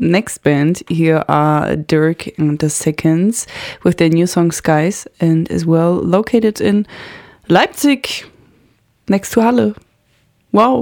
next band here are Dirk and the Seconds with their new song Skies, and as well located in Leipzig next to Halle. Wow.